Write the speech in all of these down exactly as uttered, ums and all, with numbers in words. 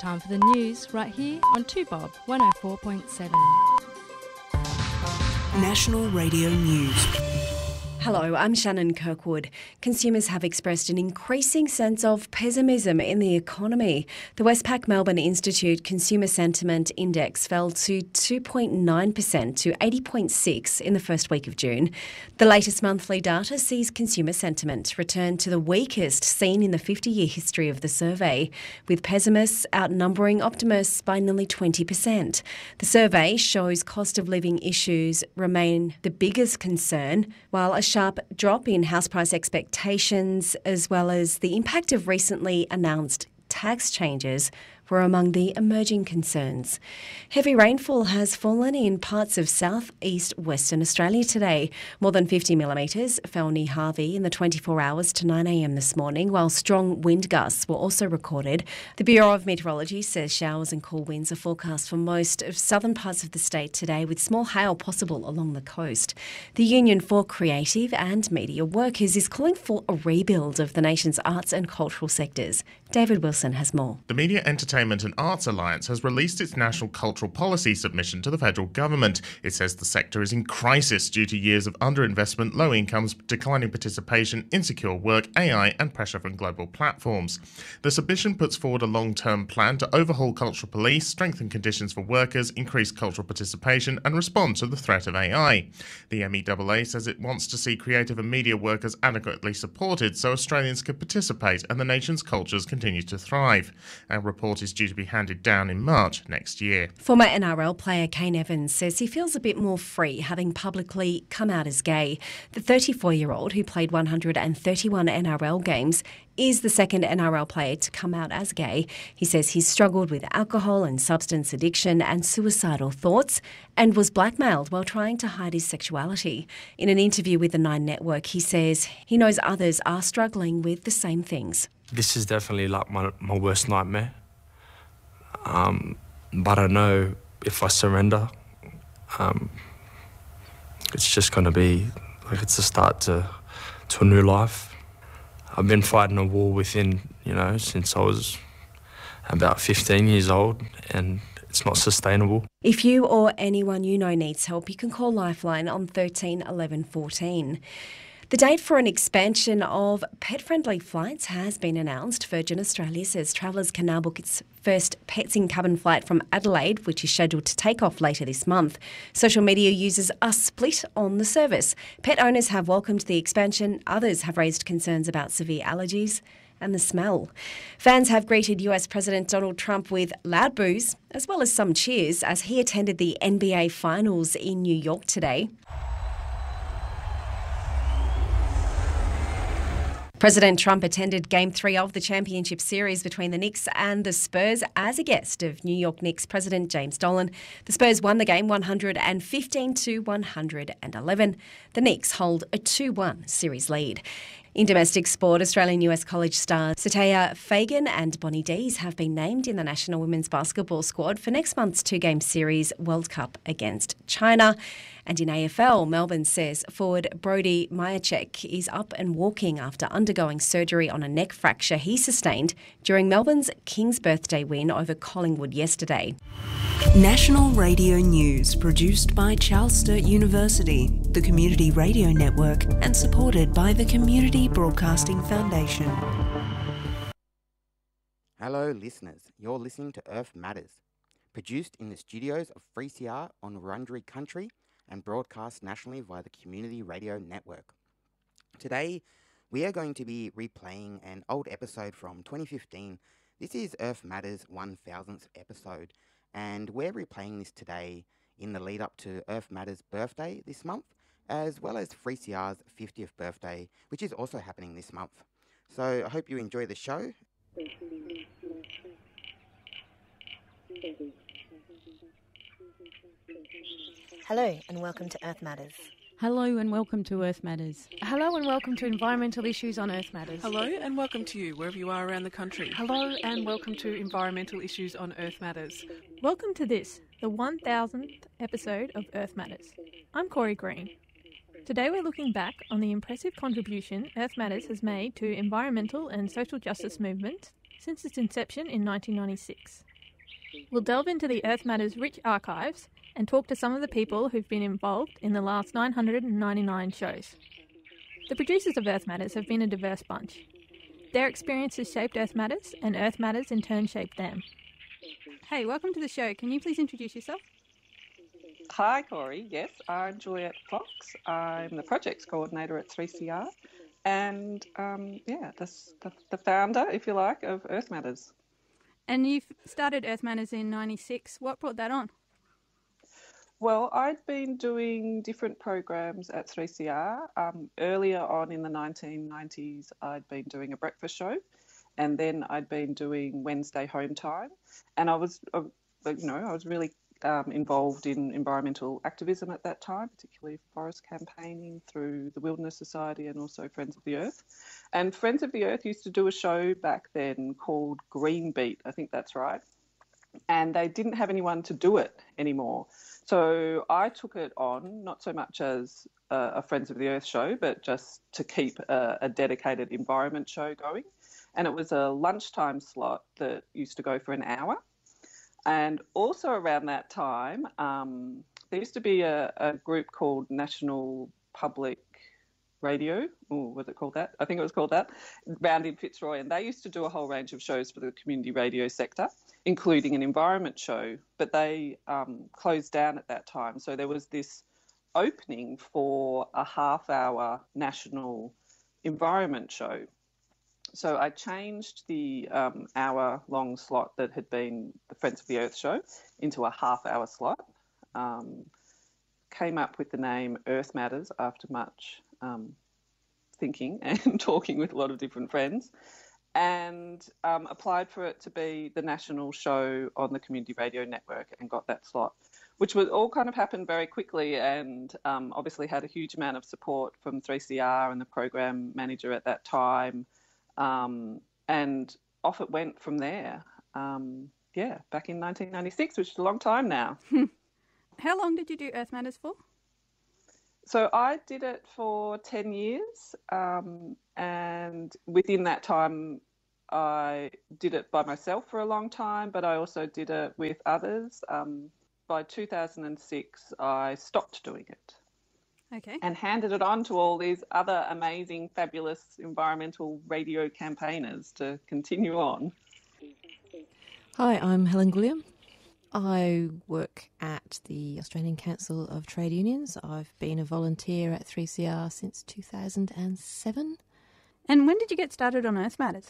time for the news right here on two Bob one oh four point seven. National Radio News. Hello, I'm Shannon Kirkwood. Consumers have expressed an increasing sense of pessimism in the economy. The Westpac Melbourne Institute Consumer Sentiment Index fell to two point nine percent to eighty point six in the first week of June. The latest monthly data sees consumer sentiment return to the weakest seen in the fifty-year history of the survey, with pessimists outnumbering optimists by nearly twenty percent. The survey shows cost of living issues remain the biggest concern, while a sharp drop in house price expectations, as well as the impact of recently announced tax changes, were among the emerging concerns. Heavy rainfall has fallen in parts of south-east Western Australia today. More than fifty millimetres fell near Harvey in the twenty-four hours to nine a m this morning, while strong wind gusts were also recorded. The Bureau of Meteorology says showers and cool winds are forecast for most of southern parts of the state today, with small hail possible along the coast. The Union for Creative and Media Workers is calling for a rebuild of the nation's arts and cultural sectors. David Wilson has more. The Media Entertainment and Arts Alliance has released its National Cultural Policy submission to the federal government. It says the sector is in crisis due to years of underinvestment, low incomes, declining participation, insecure work, A I and pressure from global platforms. The submission puts forward a long-term plan to overhaul cultural police, strengthen conditions for workers, increase cultural participation and respond to the threat of A I. The M E A A says it wants to see creative and media workers adequately supported so Australians can participate and the nation's cultures continue to thrive. Our report is due to be handed down in March next year. Former N R L player Kane Evans says he feels a bit more free having publicly come out as gay. The thirty-four-year-old, who played one hundred thirty-one N R L games, is the second N R L player to come out as gay. He says he's struggled with alcohol and substance addiction and suicidal thoughts and was blackmailed while trying to hide his sexuality. In an interview with the Nine Network, he says he knows others are struggling with the same things. This is definitely like my, my worst nightmare. Um, but I know if I surrender, um, it's just going to be like it's a start to to a new life. I've been fighting a war within, you know, since I was about fifteen years old, and it's not sustainable. If you or anyone you know needs help, you can call Lifeline on thirteen eleven fourteen. The date for an expansion of pet-friendly flights has been announced. Virgin Australia says travellers can now book its first Pets in Cabin flight from Adelaide, which is scheduled to take off later this month. Social media users are split on the service. Pet owners have welcomed the expansion. Others have raised concerns about severe allergies and the smell. Fans have greeted U S President Donald Trump with loud boos, as well as some cheers, as he attended the N B A Finals in New York today. President Trump attended Game three of the championship series between the Knicks and the Spurs as a guest of New York Knicks President James Dolan. The Spurs won the game one hundred fifteen to one hundred eleven. The Knicks hold a two one series lead. In domestic sport, Australian U S college stars Satya Fagan and Bonnie Dees have been named in the national women's basketball squad for next month's two-game series World Cup against China. And in A F L, Melbourne says forward Brody Myercheck is up and walking after undergoing surgery on a neck fracture he sustained during Melbourne's King's Birthday win over Collingwood yesterday. National Radio News, produced by Charles Sturt University, the Community Radio Network, and supported by the Community Broadcasting Foundation. Hello listeners, you're listening to Earth Matters, produced in the studios of three C R on Wurundjeri Country and broadcast nationally via the Community Radio Network. Today, we are going to be replaying an old episode from twenty fifteen. This is Earth Matters one thousandth episode, and we're replaying this today in the lead up to Earth Matters' birthday this month, as well as three C R's fiftieth birthday, which is also happening this month. So I hope you enjoy the show. Hello and welcome to Earth Matters. Hello and welcome to Earth Matters. Hello and welcome to environmental issues on Earth Matters. Hello and welcome to you wherever you are around the country. Hello and welcome to environmental issues on Earth Matters. Welcome to this, the one thousandth episode of Earth Matters. I'm Corey Green. Today we're looking back on the impressive contribution Earth Matters has made to environmental and social justice movements since its inception in nineteen ninety-six. We'll delve into the Earth Matters rich archives and talk to some of the people who've been involved in the last nine hundred ninety-nine shows. The producers of Earth Matters have been a diverse bunch. Their experiences shaped Earth Matters, and Earth Matters in turn shaped them. Hey, welcome to the show. Can you please introduce yourself? Hi, Corey. Yes, I'm Juliet Fox. I'm the projects coordinator at three C R and, um, yeah, the, the, the founder, if you like, of Earth Matters. And you've started Earth Matters in ninety-six. What brought that on? Well, I'd been doing different programs at three C R. Um, earlier on in the nineteen nineties, I'd been doing a breakfast show, and then I'd been doing Wednesday Home Time. And I was, uh, you know, I was really um, involved in environmental activism at that time, particularly forest campaigning through the Wilderness Society and also Friends of the Earth. And Friends of the Earth used to do a show back then called Green Beat, I think that's right. And they didn't have anyone to do it anymore. So I took it on, not so much as a, a Friends of the Earth show, but just to keep a, a dedicated environment show going. And it was a lunchtime slot that used to go for an hour. And also around that time, um, there used to be a, a group called National Public Radio. Oh, was it called that? I think it was called that, round in Fitzroy. And they used to do a whole range of shows for the community radio sector, including an environment show. But they um, closed down at that time. So there was this opening for a half-hour national environment show. So I changed the um, hour-long slot that had been the Friends of the Earth show into a half-hour slot. Um, came up with the name Earth Matters after much um, thinking and talking with a lot of different friends, and um, applied for it to be the national show on the Community Radio Network and got that slot, which was all kind of happened very quickly, and um, obviously had a huge amount of support from three C R and the program manager at that time. Um, and off it went from there. Um, yeah, back in nineteen ninety-six, which is a long time now. How long did you do Earth Matters for? So I did it for ten years, um, and within that time I did it by myself for a long time, but I also did it with others. Um, by two thousand six I stopped doing it. Okay. And handed it on to all these other amazing, fabulous environmental radio campaigners to continue on. Hi, I'm Helen Gulliam. I work at the Australian Council of Trade Unions. I've been a volunteer at three C R since two thousand seven. And when did you get started on Earth Matters?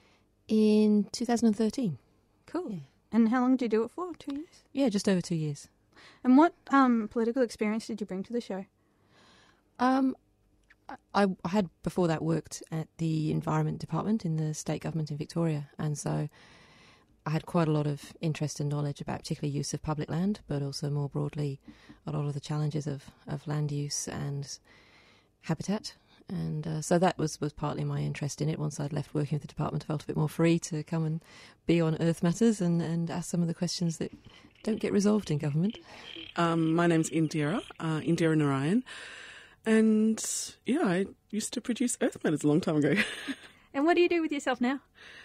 In two thousand thirteen. Cool. Yeah. And how long did you do it for? Two years? Yeah, just over two years. And what um, political experience did you bring to the show? Um, I, I had before that worked at the Environment Department in the state government in Victoria, and so I had quite a lot of interest and knowledge about particularly use of public land, but also more broadly a lot of the challenges of, of land use and habitat. And uh, so that was, was partly my interest in it. Once I'd left working with the department, I felt a bit more free to come and be on Earth Matters and, and ask some of the questions that don't get resolved in government. Um, my name's Indira, uh, Indira Narayan. And, yeah, I used to produce Earth Matters a long time ago. And what do you do with yourself now?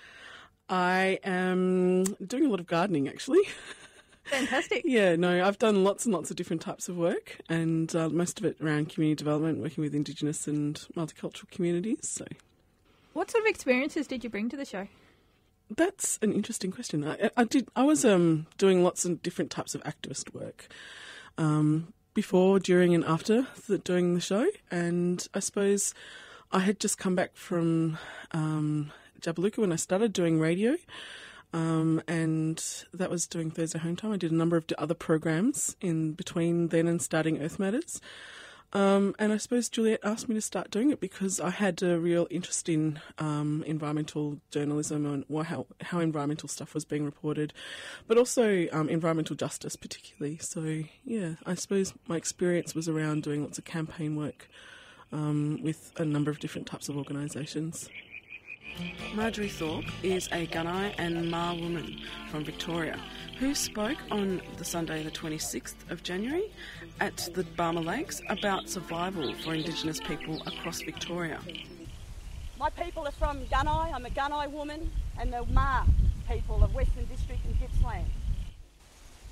I am doing a lot of gardening, actually. Fantastic. Yeah, no, I've done lots and lots of different types of work, and uh, most of it around community development, working with Indigenous and multicultural communities. So, what sort of experiences did you bring to the show? That's an interesting question. I, I did. I was um, doing lots of different types of activist work. Um before, during and after the, doing the show, and I suppose I had just come back from um, Jabiluka when I started doing radio, um, and that was doing Thursday Home Time. I did a number of other programs in between then and starting Earth Matters. Um, and I suppose Juliet asked me to start doing it because I had a real interest in um, environmental journalism and how, how environmental stuff was being reported, but also um, environmental justice particularly. So, yeah, I suppose my experience was around doing lots of campaign work um, with a number of different types of organisations. Marjorie Thorpe is a Gunai and Ma woman from Victoria who spoke on the Sunday the twenty-sixth of January at the Barmer Lakes about survival for Indigenous people across Victoria. My people are from Gunai. I'm a Gunai woman, and the Ma people of Western District and Gippsland.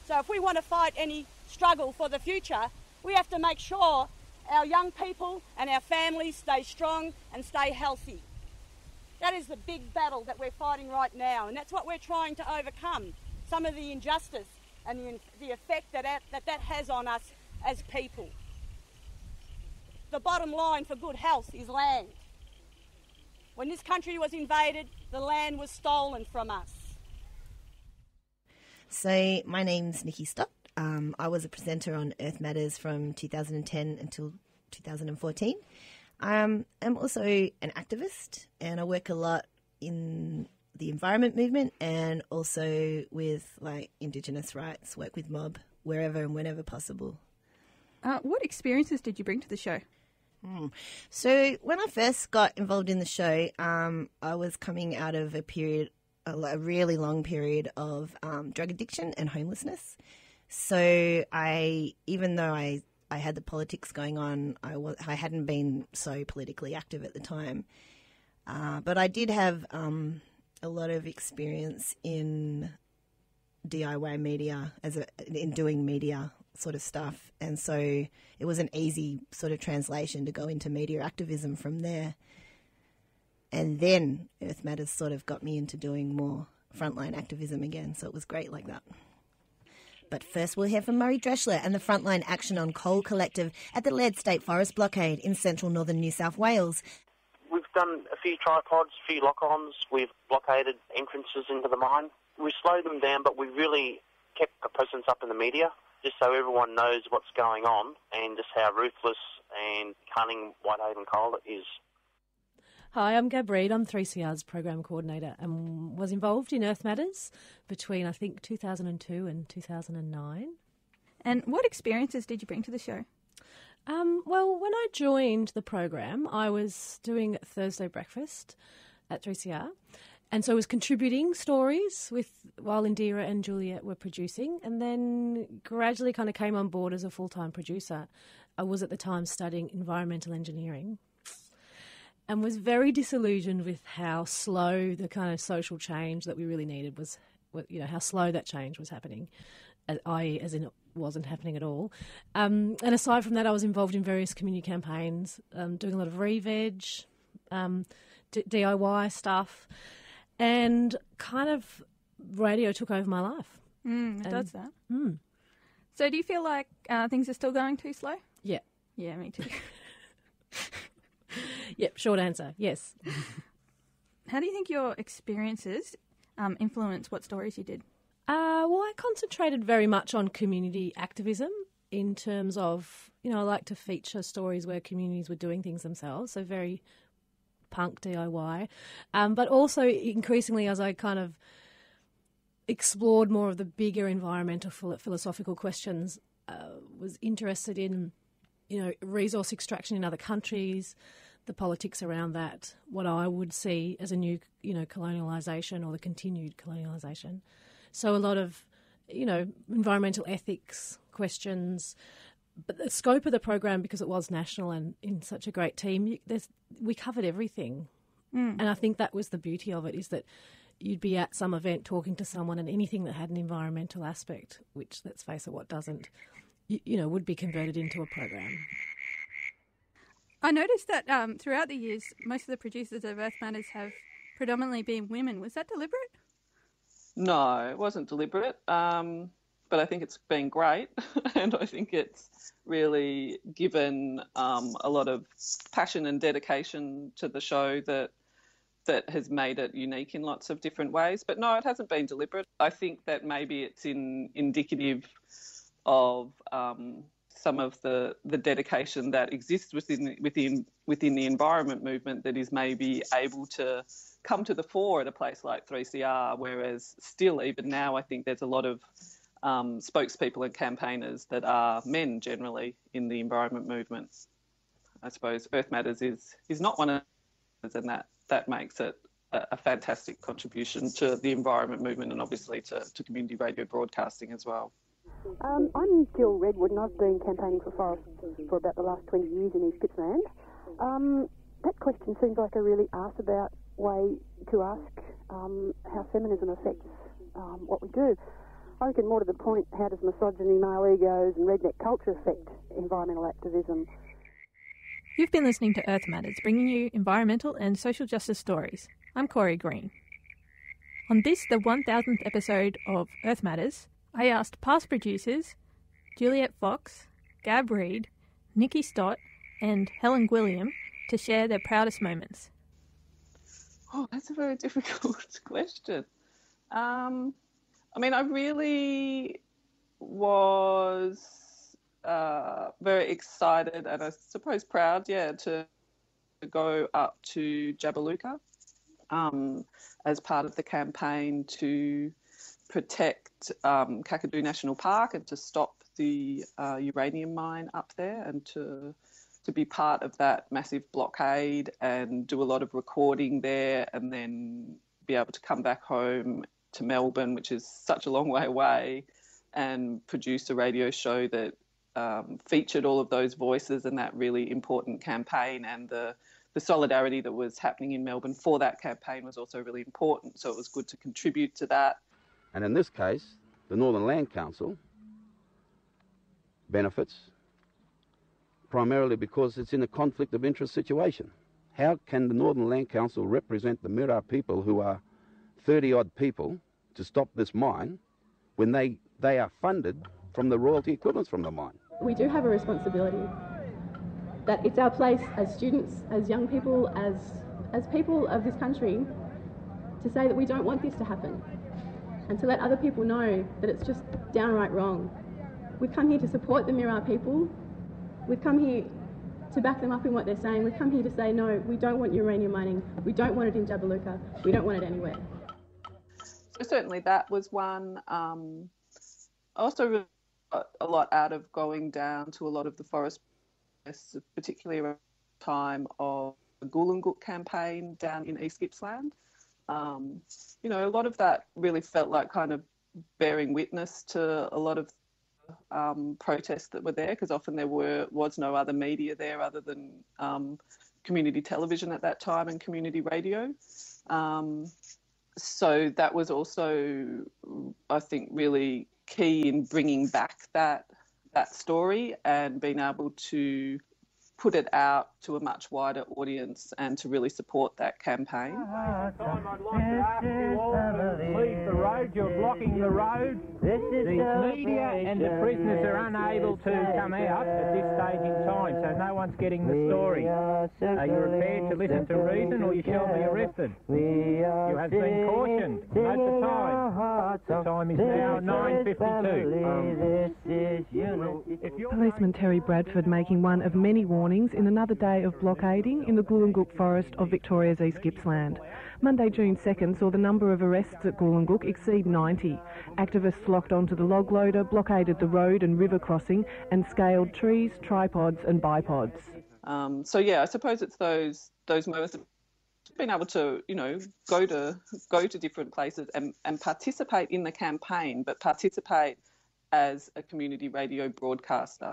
So if we want to fight any struggle for the future, we have to make sure our young people and our families stay strong and stay healthy. That is the big battle that we're fighting right now, and that's what we're trying to overcome, some of the injustice and the, the effect that, that that has on us as people. The bottom line for good health is land. When this country was invaded, the land was stolen from us. So my name's Nikki Stott. Um, I was a presenter on Earth Matters from two thousand ten until two thousand fourteen. Um, I'm also an activist, and I work a lot in the environment movement and also with like Indigenous rights, work with mob wherever and whenever possible. Uh, what experiences did you bring to the show? Mm. So when I first got involved in the show, um, I was coming out of a period, a, a really long period of um, drug addiction and homelessness. So I, even though I, I had the politics going on, I, was, I hadn't been so politically active at the time. Uh, but I did have um, a lot of experience in D I Y media, as a, in doing media sort of stuff. And so it was an easy sort of translation to go into media activism from there. And then Earth Matters sort of got me into doing more frontline activism again. So it was great like that. But first we'll hear from Murray Dreschler and the Frontline Action on Coal Collective at the Leard State Forest Blockade in central northern New South Wales. We've done a few tripods, a few lock-ons. We've blockaded entrances into the mine. We slowed them down, but we really kept a presence up in the media, just so everyone knows what's going on and just how ruthless and cunning Whitehaven Coal is. Hi, I'm Gab Reid. I'm three C R's Program Coordinator and was involved in Earth Matters between, I think, two thousand two and two thousand nine. And what experiences did you bring to the show? Um, well, when I joined the program, I was doing Thursday breakfast at three C R. And so I was contributing stories with while Indira and Juliet were producing, and then gradually kind of came on board as a full-time producer. I was at the time studying environmental engineering and was very disillusioned with how slow the kind of social change that we really needed was, you know, how slow that change was happening, that is, as in it wasn't happening at all. Um, and aside from that, I was involved in various community campaigns, um, doing a lot of re-veg, um, d- D I Y stuff. And kind of radio took over my life. Mm, it and, does that. Mm. So do you feel like uh, things are still going too slow? Yeah. Yeah, me too. Yep, short answer, yes. How do you think your experiences um, influence what stories you did? Uh, well, I concentrated very much on community activism in terms of, you know, I like to feature stories where communities were doing things themselves, so very punk D I Y, um, but also increasingly as I kind of explored more of the bigger environmental philosophical questions, uh, was interested in, you know, resource extraction in other countries, the politics around that, what I would see as a new, you know, colonialisation or the continued colonialisation. So a lot of, you know, environmental ethics questions. But the scope of the program, because it was national and in such a great team, you, there's, we covered everything. Mm. And I think that was the beauty of it, is that you'd be at some event talking to someone and anything that had an environmental aspect, which, let's face it, what doesn't, you, you know, would be converted into a program. I noticed that um, throughout the years, most of the producers of Earth Matters have predominantly been women. Was that deliberate? No, it wasn't deliberate. Um, but I think it's been great, and I think it's really given um, a lot of passion and dedication to the show that that has made it unique in lots of different ways. But no, it hasn't been deliberate. I think that maybe it's in, indicative of um, some of the, the dedication that exists within within within the environment movement that is maybe able to come to the fore at a place like three C R, whereas still even now I think there's a lot of um, spokespeople and campaigners that are men generally in the environment movement. I suppose Earth Matters is is not one of those, and that, that makes it a, a fantastic contribution to the environment movement and obviously to, to community radio broadcasting as well. Um, I'm Jill Redwood, and I've been campaigning for forests for about the last twenty years in East Gippsland. Um, that question seems like a really asked about way to ask um, how feminism affects um, what we do. I reckon more to the point, how does misogyny, male egos and redneck culture affect environmental activism? You've been listening to Earth Matters, bringing you environmental and social justice stories. I'm Corey Green. On this, the one thousandth episode of Earth Matters, I asked past producers Juliet Fox, Gab Reed, Nikki Stott and Helen Gwilliam to share their proudest moments. Oh, that's a very difficult question. Um, I mean, I really was uh, very excited and I suppose proud, yeah, to go up to Jabiluka um, as part of the campaign to protect um, Kakadu National Park and to stop the uh, uranium mine up there and to to be part of that massive blockade and do a lot of recording there and then be able to come back home to Melbourne, which is such a long way away, and produce a radio show that um, featured all of those voices and that really important campaign, and the, the solidarity that was happening in Melbourne for that campaign was also really important. So it was good to contribute to that. And in this case, the Northern Land Council benefits primarily because it's in a conflict of interest situation. How can the Northern Land Council represent the Mirarr people, who are thirty-odd people, to stop this mine when they, they are funded from the royalty equivalents from the mine? We do have a responsibility that it's our place as students, as young people, as, as people of this country, to say that we don't want this to happen and to let other people know that it's just downright wrong. We've come here to support the Mirarr people. We've come here to back them up in what they're saying. We've come here to say, no, we don't want uranium mining. We don't want it in Jabiluka. We don't want it anywhere. So certainly that was one. Um, I also really got a lot out of going down to a lot of the forest, particularly around the time of the Gooloomoolga campaign down in East Gippsland. Um, you know, a lot of that really felt like kind of bearing witness to a lot of um, protests that were there, because often there were was no other media there other than um, community television at that time and community radio. Um, so that was also, I think, really key in bringing back that that story and being able to put it out to a much wider audience and to really support that campaign. I'd like to ask you all to leave the road. You're blocking the road. The media and the prisoners are unable to come out at this stage in time, so no one's getting the story. Are you prepared to listen to reason, or you shall be arrested? You have been cautioned. Note the time. The time is now nine fifty-two. Um, Policeman Terry Bradford making one of many warnings in another day of blockading in the Gooloomoolga forest of Victoria's East Gippsland. Monday, June second, saw the number of arrests at Gooloomoolga exceed ninety. Activists flocked onto the log loader, blockaded the road and river crossing, and scaled trees, tripods and bipods. Um, so yeah, I suppose it's those those moments of being able to, you know, go to go to different places and, and participate in the campaign, but participate as a community radio broadcaster.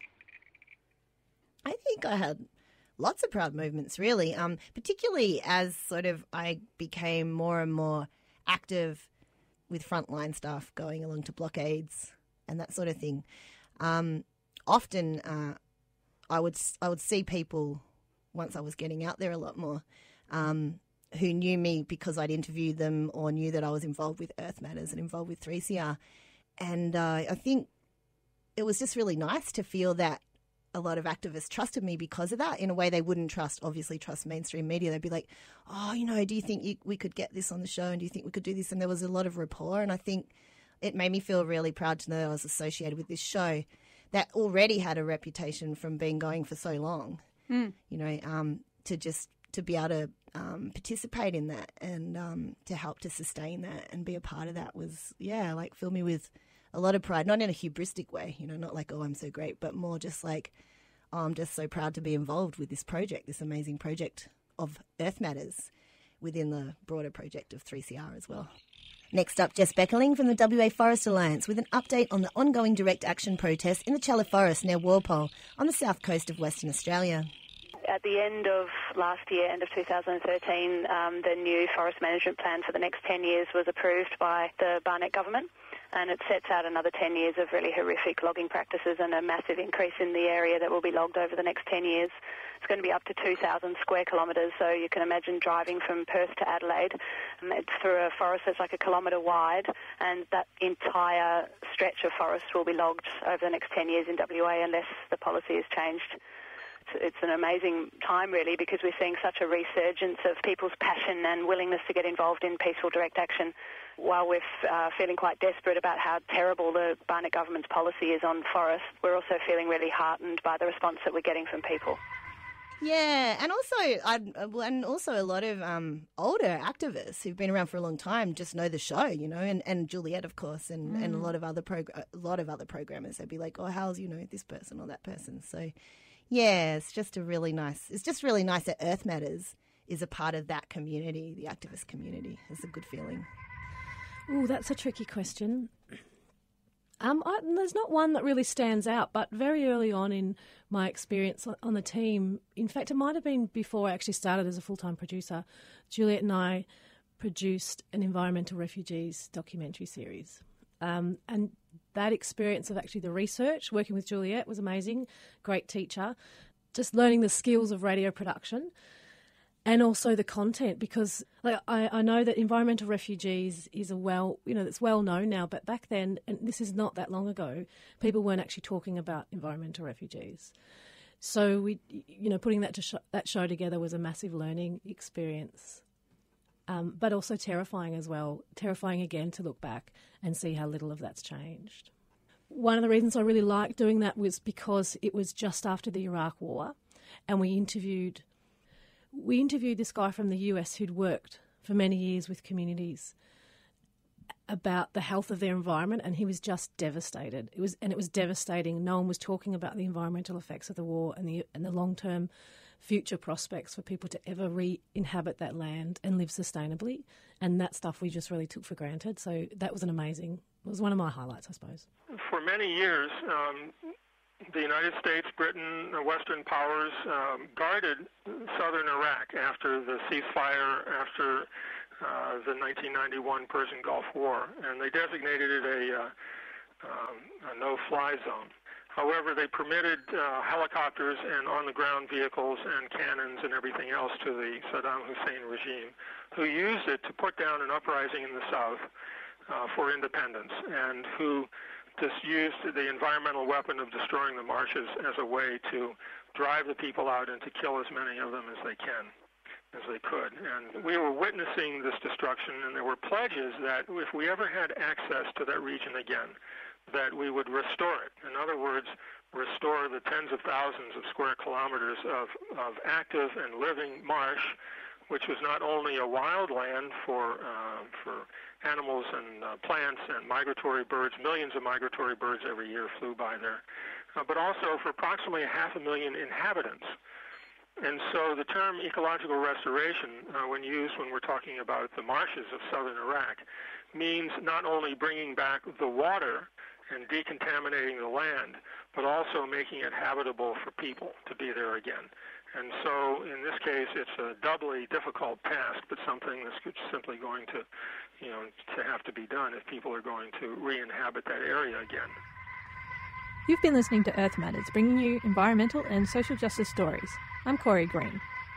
I think I had lots of proud moments, really, um, particularly as sort of I became more and more active with frontline staff going along to blockades and that sort of thing. Um, often uh, I would I would see people, once I was getting out there a lot more, um, who knew me because I'd interviewed them or knew that I was involved with Earth Matters and involved with three C R. And uh, I think it was just really nice to feel that a lot of activists trusted me because of that, in a way they wouldn't trust, obviously trust mainstream media. They'd be like, oh, you know, do you think you, we could get this on the show, and do you think we could do this? And there was a lot of rapport, and I think it made me feel really proud to know that I was associated with this show that already had a reputation from being going for so long, mm. you know, um, to just to be able to um, participate in that and um, to help to sustain that and be a part of that was, yeah, like fill me with a lot of pride, not in a hubristic way, you know, not like, oh, I'm so great, but more just like, oh, I'm just so proud to be involved with this project, this amazing project of Earth Matters within the broader project of three C R as well. Next up, Jess Beckerling from the W A Forest Alliance with an update on the ongoing direct action protest in the Challa Forest near Walpole on the south coast of Western Australia. At the end of last year, end of two thousand thirteen, um, the new forest management plan for the next ten years was approved by the Barnett government. and it sets out another ten years of really horrific logging practices and a massive increase in the area that will be logged over the next ten years. It's going to be up to two thousand square kilometres, so you can imagine driving from Perth to Adelaide. Um, it's through a forest that's like a kilometre wide, and that entire stretch of forest will be logged over the next ten years in W A unless the policy is changed. It's an amazing time, really, because we're seeing such a resurgence of people's passion and willingness to get involved in peaceful direct action. While we're uh, feeling quite desperate about how terrible the Barnett government's policy is on forests, we're also feeling really heartened by the response that we're getting from people. Yeah, and also, I'd, and also a lot of um, older activists who've been around for a long time just know the show, you know, and, and Juliet, of course, and, mm. and a lot of other prog- a lot of other programmers. They'd be like, "Oh, how's you know this person or that person?" So, yeah, it's just a really nice. It's just really nice that Earth Matters is a part of that community, the activist community. It's a good feeling. Oh, that's a tricky question. Um, I, there's not one that really stands out, but very early on in my experience on, on the team, in fact, it might have been before I actually started as a full-time producer, Juliet and I produced an environmental refugees documentary series. Um, and that experience of actually the research, working with Juliet, was amazing, great teacher, just learning the skills of radio production. And also the content, because like, I, I know that environmental refugees is a well, you know, it's well known now, but back then, and this is not that long ago, people weren't actually talking about environmental refugees. So we, you know, putting that to sh- that show together was a massive learning experience, um, but also terrifying as well. Terrifying again to look back and see how little of that's changed. One of the reasons I really liked doing that was because it was just after the Iraq War, and we interviewed. We interviewed this guy from the U S who'd worked for many years with communities about the health of their environment, and he was just devastated. It was, and it was devastating. No one was talking about the environmental effects of the war and the and the long-term future prospects for people to ever re-inhabit that land and live sustainably. And that stuff we just really took for granted. So that was an amazing. It was one of my highlights, I suppose. For many years. Um The United States, Britain, the Western powers um, guarded southern Iraq after the ceasefire, after uh, the nineteen ninety-one Persian Gulf War, and they designated it a, uh, um, a no-fly zone. However, they permitted uh, helicopters and on-the-ground vehicles and cannons and everything else to the Saddam Hussein regime, who used it to put down an uprising in the south uh, for independence, and who just used the environmental weapon of destroying the marshes as a way to drive the people out and to kill as many of them as they can, as they could. And we were witnessing this destruction, and there were pledges that if we ever had access to that region again, that we would restore it. In other words, restore the tens of thousands of square kilometers of, of active and living marsh, which was not only a wild land for uh, for animals and uh, plants and migratory birds. Millions of migratory birds every year flew by there, uh, but also for approximately half a million inhabitants. And so the term ecological restoration, uh, when used when we're talking about the marshes of southern Iraq, means not only bringing back the water and decontaminating the land, but also making it habitable for people to be there again. And so in this case, it's a doubly difficult task, but something that's simply going to, you know, to have to be done if people are going to re-inhabit that area again. You've been listening to Earth Matters, bringing you environmental and social justice stories. I'm Corey Green.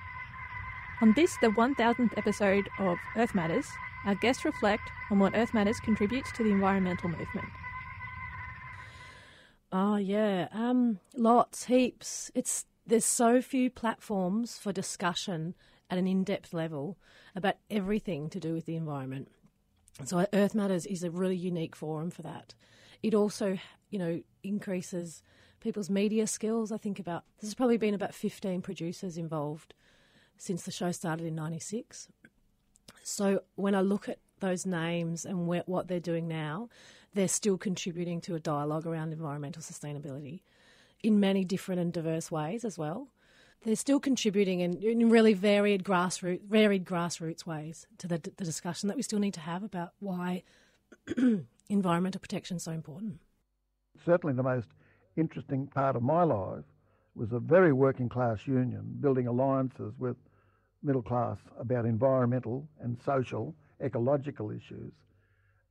On this, the one thousandth episode of Earth Matters, our guests reflect on what Earth Matters contributes to the environmental movement. Oh, yeah, um, lots, heaps. It's There's so few platforms for discussion at an in-depth level about everything to do with the environment. So Earth Matters is a really unique forum for that. It also, you know, increases people's media skills. I think about, there's probably been about fifteen producers involved since the show started in ninety-six. So when I look at those names and where, what they're doing now, they're still contributing to a dialogue around environmental sustainability in many different and diverse ways as well. They're still contributing in, in really varied grassroots, varied grassroots ways to the, the discussion that we still need to have about why environmental protection is so important. Certainly the most interesting part of my life was a very working class union building alliances with middle class about environmental and social, ecological issues.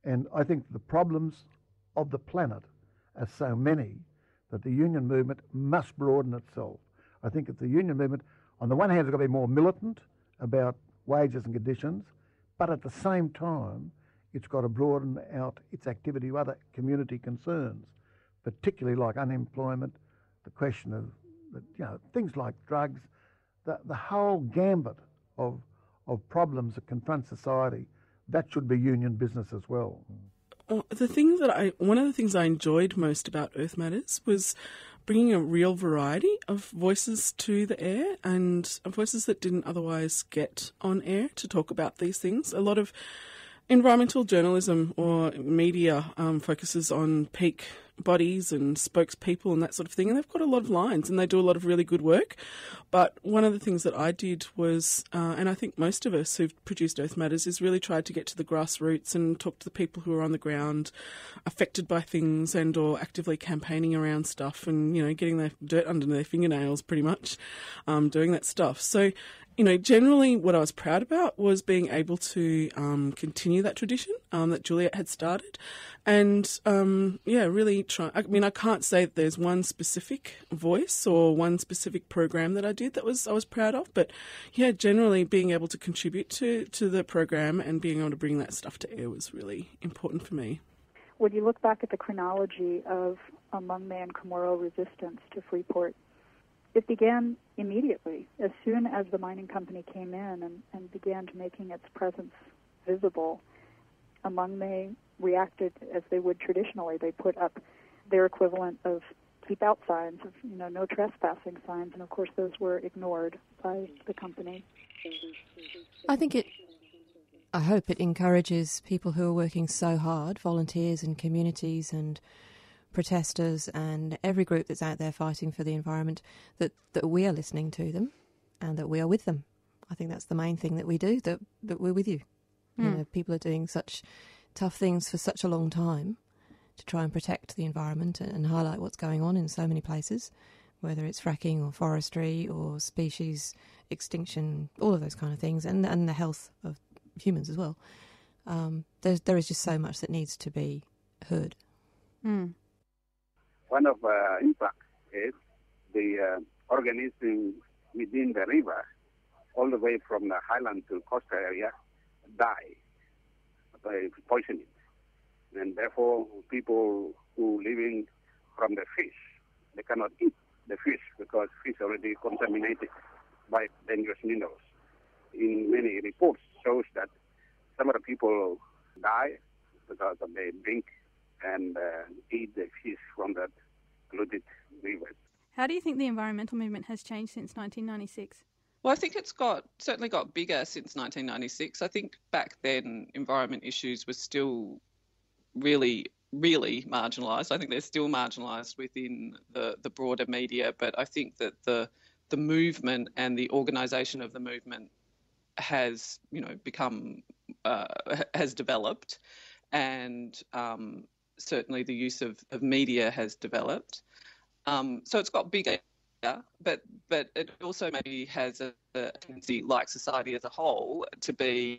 And I think the problems of the planet are so many that the union movement must broaden itself. I think that the union movement, on the one hand, has got to be more militant about wages and conditions, but at the same time, it's got to broaden out its activity to other community concerns, particularly like unemployment, the question of, you know, things like drugs, the, the whole gambit of, of problems that confront society. That should be union business as well. Well, the thing that I, one of the things I enjoyed most about Earth Matters was bringing a real variety of voices to the air, and voices that didn't otherwise get on air to talk about these things. A lot of environmental journalism or media um, focuses on peak bodies and spokespeople and that sort of thing, and they've got a lot of lines and they do a lot of really good work. But one of the things that I did was, uh, and I think most of us who've produced Earth Matters, is really tried to get to the grassroots and talk to the people who are on the ground affected by things and or actively campaigning around stuff and, you know, getting their dirt under their fingernails pretty much, um, doing that stuff. So, you know, generally what I was proud about was being able to um, continue that tradition um, that Juliet had started and, um, yeah, really try. I mean, I can't say that there's one specific voice or one specific program that I did that was I was proud of, but, yeah, generally being able to contribute to, to the program and being able to bring that stuff to air was really important for me. When you look back at the chronology of Among-Me Chamorro resistance to Freeport, it began immediately, as soon as the mining company came in and, and began to making its presence visible. Among-Me reacted as they would traditionally. They put up their equivalent of keep out signs, of, you know, no trespassing signs, and of course those were ignored by the company. I think it, I hope it encourages people who are working so hard, volunteers and communities and protesters and every group that's out there fighting for the environment, that, that we are listening to them and that we are with them. I think that's the main thing that we do, that, that we're with you. Mm. You know, people are doing such tough things for such a long time to try and protect the environment and, and highlight what's going on in so many places, whether it's fracking or forestry or species extinction, all of those kind of things, and, and the health of humans as well. Um, there's, there is just so much that needs to be heard. Mm. One of uh, impact is the uh, organisms within the river, all the way from the highland to coastal area, die by poisoning. And therefore, people who living from the fish, they cannot eat the fish because fish already contaminated by dangerous minerals. In many reports shows that some of the people die because of they drink and uh, eat the fish from that polluted river. How do you think the environmental movement has changed since nineteen ninety-six? Well, I think it's got certainly got bigger since nineteen ninety-six. I think back then environment issues were still really, really marginalised. I think they're still marginalised within the, the broader media, but I think that the the movement and the organisation of the movement has, you know, become uh, has developed, and um, certainly the use of, of media has developed. Um, so it's got bigger, but but it also maybe has a, a tendency, like society as a whole, to be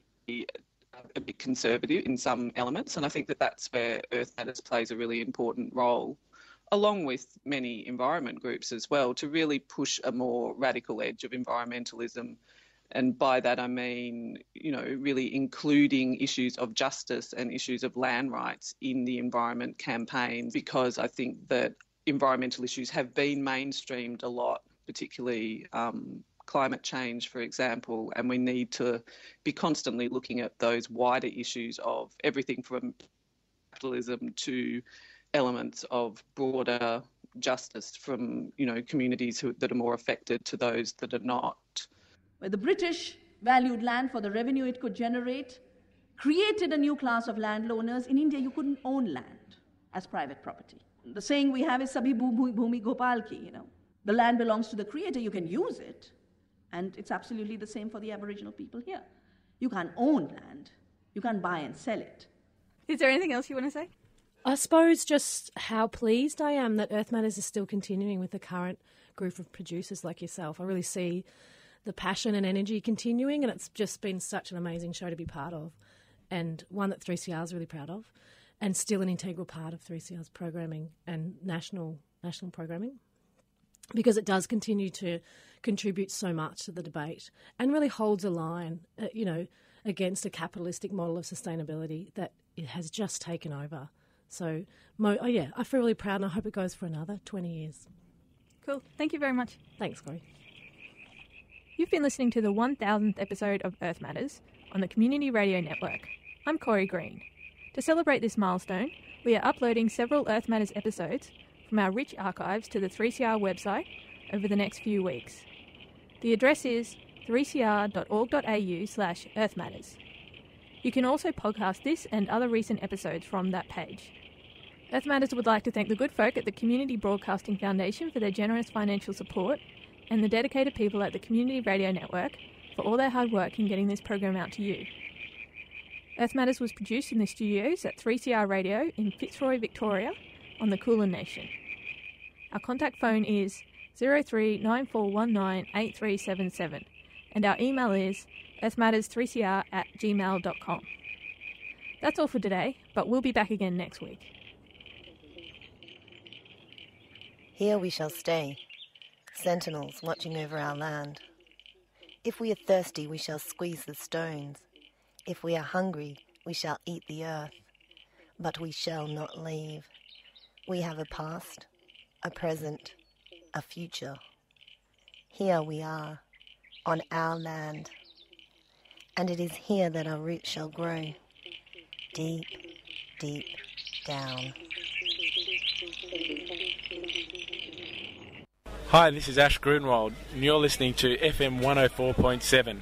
a bit conservative in some elements, and I think that that's where Earth Matters plays a really important role, along with many environment groups as well, to really push a more radical edge of environmentalism. And by that I mean, you know, really including issues of justice and issues of land rights in the environment campaigns, because I think that environmental issues have been mainstreamed a lot, particularly um, climate change, for example, and we need to be constantly looking at those wider issues of everything from capitalism to elements of broader justice from, you know, communities who, that are more affected to those that are not. Where the British valued land for the revenue it could generate, created a new class of landowners. In India, you couldn't own land as private property. The saying we have is Sabhi Bhumi Gopal Ki, you know. The land belongs to the creator, you can use it. And it's absolutely the same for the Aboriginal people here. You can't own land. You can't buy and sell it. Is there anything else you want to say? I suppose just how pleased I am that Earth Matters is still continuing with the current group of producers like yourself. I really see the passion and energy continuing, and it's just been such an amazing show to be part of. and one that three C R is really proud of, and still an integral part of three C R's programming and national national programming, because it does continue to contribute so much to the debate and really holds a line, uh, you know, against a capitalistic model of sustainability that it has just taken over. So, mo- oh yeah, I feel really proud, and I hope it goes for another twenty years. Cool. Thank you very much. Thanks, Corey. You've been listening to the one thousandth episode of Earth Matters on the Community Radio Network. I'm Corey Green. To celebrate this milestone, we are uploading several Earth Matters episodes from our rich archives to the three C R website over the next few weeks. The address is three c r dot org dot a u slash earth matters. You can also podcast this and other recent episodes from that page. Earth Matters would like to thank the good folk at the Community Broadcasting Foundation for their generous financial support, and the dedicated people at the Community Radio Network for all their hard work in getting this program out to you. Earth Matters was produced in the studios at three C R Radio in Fitzroy, Victoria, on the Kulin Nation. Our contact phone is zero three nine four one nine eight three seven seven, and our email is earth matters three c r at gmail dot com. That's all for today, but we'll be back again next week. Here we shall stay, sentinels watching over our land. If we are thirsty, we shall squeeze the stones. If we are hungry, we shall eat the earth. But we shall not leave. We have a past, a present, a future. Here we are, on our land. And it is here that our roots shall grow, deep, deep down. Hi, this is Ash Grunwald, and you're listening to F M one oh four point seven.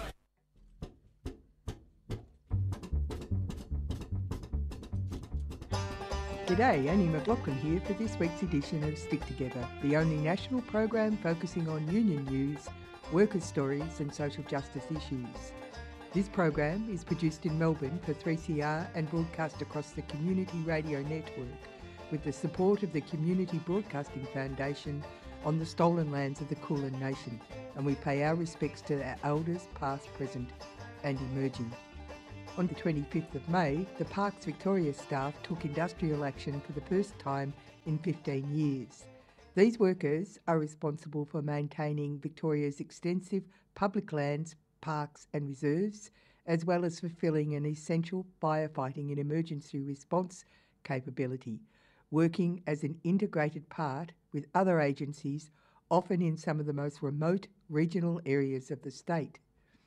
G'day, Annie McLaughlin here for this week's edition of Stick Together, the only national program focusing on union news, workers' stories and social justice issues. This program is produced in Melbourne for three C R and broadcast across the Community Radio Network with the support of the Community Broadcasting Foundation on the stolen lands of the Kulin Nation, and we pay our respects to our elders past, present and emerging. On the twenty-fifth of May, the Parks Victoria staff took industrial action for the first time in fifteen years. These workers are responsible for maintaining Victoria's extensive public lands, parks and reserves, as well as fulfilling an essential firefighting and emergency response capability, working as an integrated part with other agencies, often in some of the most remote regional areas of the state.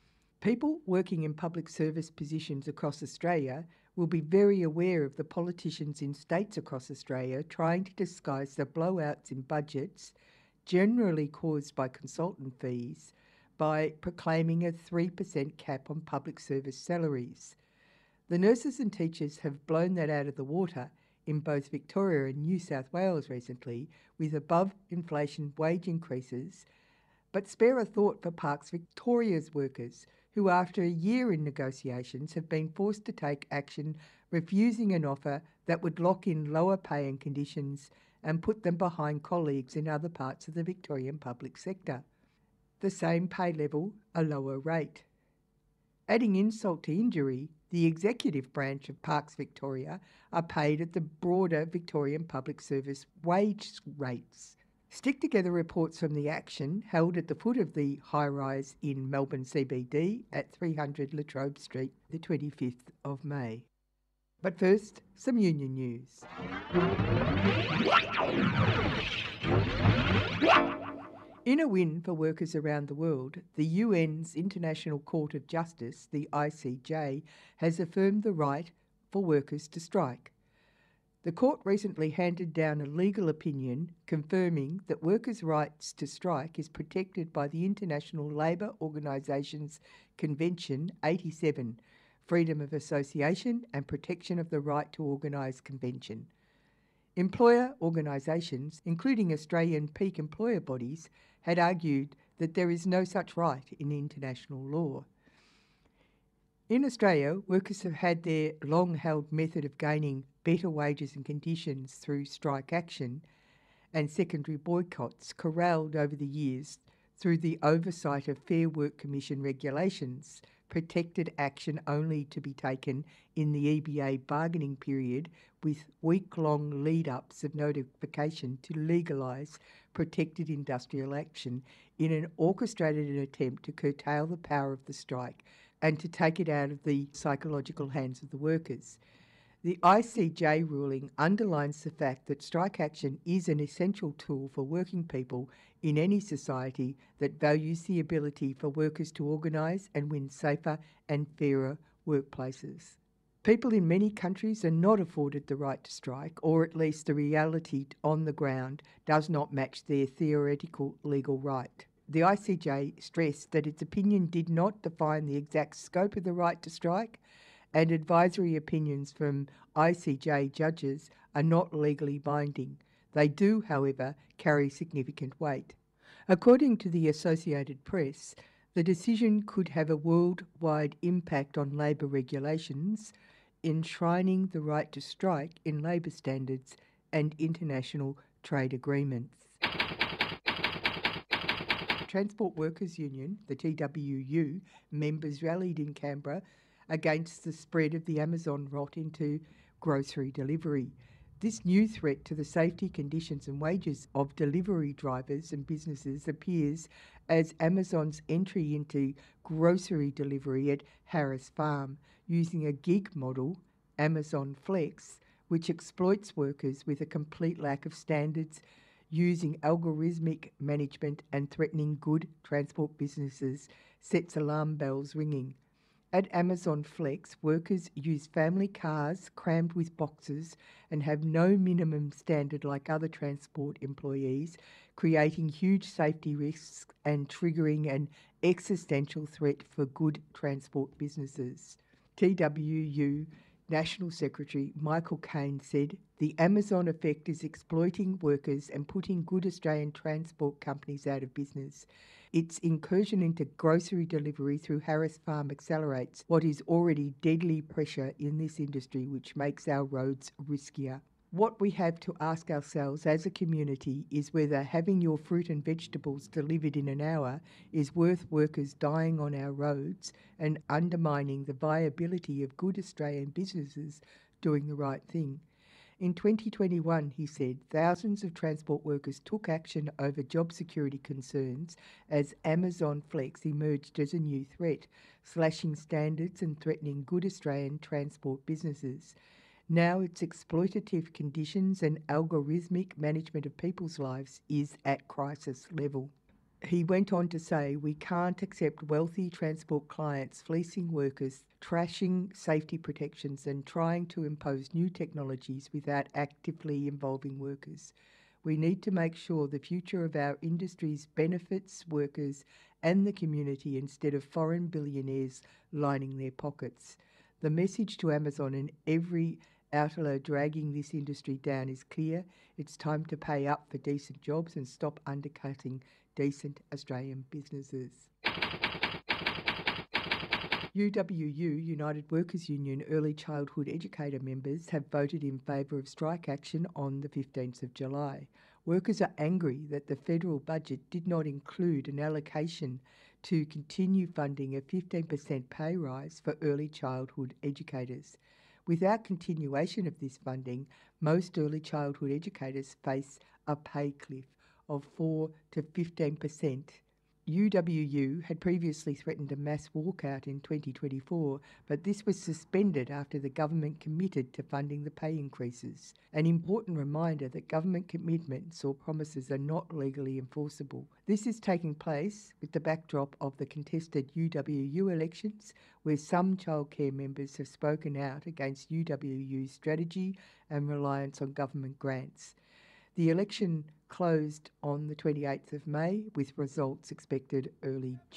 People working in public service positions across Australia will be very aware of the politicians in states across Australia trying to disguise the blowouts in budgets, generally caused by consultant fees, by proclaiming a three percent cap on public service salaries. The nurses and teachers have blown that out of the water in both Victoria and New South Wales recently, with above-inflation wage increases, but spare a thought for Parks Victoria's workers, who after a year in negotiations have been forced to take action, refusing an offer that would lock in lower pay and conditions and put them behind colleagues in other parts of the Victorian public sector. The same pay level, a lower rate. Adding insult to injury, the executive branch of Parks Victoria are paid at the broader Victorian public service wage rates. Stick Together reports from the action held at the foot of the high-rise in Melbourne C B D at three hundred La Trobe Street, the twenty-fifth of May. But first, some union news. In a win for workers around the world, the U N's International Court of Justice, the I C J, has affirmed the right for workers to strike. The court recently handed down a legal opinion confirming that workers' rights to strike is protected by the International Labour Organisation's Convention eighty-seven, Freedom of Association and Protection of the Right to Organise Convention. Employer organisations, including Australian peak employer bodies, had argued that there is no such right in international law. In Australia, workers have had their long-held method of gaining better wages and conditions through strike action and secondary boycotts corralled over the years through the oversight of Fair Work Commission regulations protected action only to be taken in the E B A bargaining period, with week-long lead-ups of notification to legalise protected industrial action in an orchestrated attempt to curtail the power of the strike and to take it out of the psychological hands of the workers. The I C J ruling underlines the fact that strike action is an essential tool for working people in any society that values the ability for workers to organise and win safer and fairer workplaces. People in many countries are not afforded the right to strike, or at least the reality on the ground does not match their theoretical legal right. The I C J stressed that its opinion did not define the exact scope of the right to strike, and advisory opinions from I C J judges are not legally binding. They do, however, carry significant weight. According to the Associated Press, the decision could have a worldwide impact on labour regulations, enshrining the right to strike in labour standards and international trade agreements. Transport Workers Union, the T W U, members rallied in Canberra against the spread of the Amazon rot into grocery delivery. This new threat to the safety, conditions and wages of delivery drivers and businesses appears as Amazon's entry into grocery delivery at Harris Farm, using a gig model, Amazon Flex, which exploits workers with a complete lack of standards, using algorithmic management and threatening good transport businesses, sets alarm bells ringing. At Amazon Flex, workers use family cars crammed with boxes and have no minimum standard like other transport employees, creating huge safety risks and triggering an existential threat for good transport businesses. T W U National Secretary Michael Caine said, "The Amazon effect is exploiting workers and putting good Australian transport companies out of business. Its incursion into grocery delivery through Harris Farm accelerates what is already deadly pressure in this industry, which makes our roads riskier." What we have to ask ourselves as a community is whether having your fruit and vegetables delivered in an hour is worth workers dying on our roads and undermining the viability of good Australian businesses doing the right thing. In twenty twenty-one, he said, thousands of transport workers took action over job security concerns as Amazon Flex emerged as a new threat, slashing standards and threatening good Australian transport businesses. Now its exploitative conditions and algorithmic management of people's lives is at crisis level. He went on to say, "We can't accept wealthy transport clients fleecing workers, trashing safety protections and trying to impose new technologies without actively involving workers. We need to make sure the future of our industries benefits workers and the community instead of foreign billionaires lining their pockets." The message to Amazon and every outlaw dragging this industry down is clear. It's time to pay up for decent jobs and stop undercutting decent Australian businesses. U W U, United Workers Union Early Childhood Educator members have voted in favour of strike action on the fifteenth of July. Workers are angry that the federal budget did not include an allocation to continue funding a fifteen percent pay rise for early childhood educators. Without continuation of this funding, most early childhood educators face a pay cliff of four to fifteen percent. U W U had previously threatened a mass walkout in twenty twenty-four, but this was suspended after the government committed to funding the pay increases. An important reminder that government commitments or promises are not legally enforceable. This is taking place with the backdrop of the contested U W U elections, where some childcare members have spoken out against U W U's strategy and reliance on government grants. The election closed on the twenty-eighth of May, with results expected early June.